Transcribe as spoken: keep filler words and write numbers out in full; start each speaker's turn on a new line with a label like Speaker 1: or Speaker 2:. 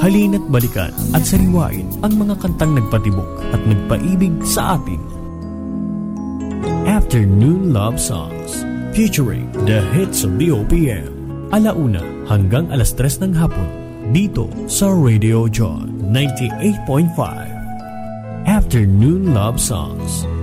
Speaker 1: Halina't balikan at sariwain ang mga kantang nagpatibok at nagpaibig sa atin. Afternoon Love Songs, featuring the hits of the O P M. Alauna hanggang alas tres ng hapon, dito sa Radio John ninety-eight point five. Afternoon Love Songs.